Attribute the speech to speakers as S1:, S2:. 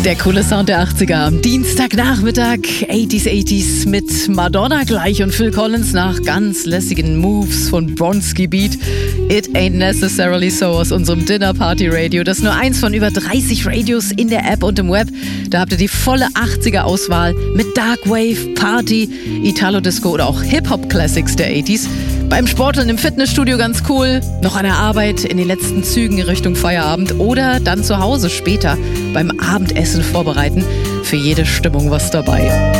S1: Der coole Sound der 80er am Dienstagnachmittag, 80s mit Madonna gleich und Phil Collins nach ganz lässigen Moves von Bronski Beat. It Ain't Necessarily So aus unserem Dinner Party Radio. Das ist nur eins von über 30 Radios in der App und im Web. Da habt ihr die volle 80er Auswahl mit Dark Wave, Party, Italo-Disco oder auch Hip-Hop-Classics der 80s. Beim Sporteln im Fitnessstudio ganz cool, noch an der Arbeit in den letzten Zügen Richtung Feierabend oder dann zu Hause später beim Abendessen vorbereiten. Für jede Stimmung was dabei.